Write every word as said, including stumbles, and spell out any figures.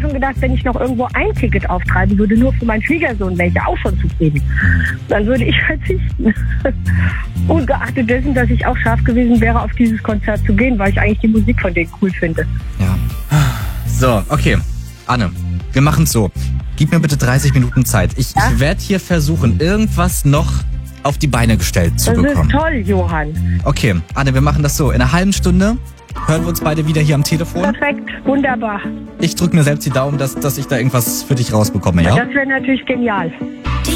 schon gedacht, wenn ich noch irgendwo ein Ticket auftreiben würde, nur für meinen Schwiegersohn, wäre ich ja auch schon zufrieden. Dann würde ich verzichten. Ungeachtet dessen, dass ich auch scharf gewesen wäre, auf dieses Konzert zu gehen, weil ich eigentlich die Musik von denen cool finde. Ja. So, okay. Anne, wir machen es so. Gib mir bitte dreißig Minuten Zeit. Ich, ja? ich werde hier versuchen, irgendwas noch auf die Beine gestellt zu das bekommen. Das ist toll, Johann. Okay, Anne, wir machen das so. In einer halben Stunde hören wir uns beide wieder hier am Telefon. Perfekt, wunderbar. Ich drücke mir selbst die Daumen, dass, dass ich da irgendwas für dich rausbekomme, ja? Das wäre natürlich genial.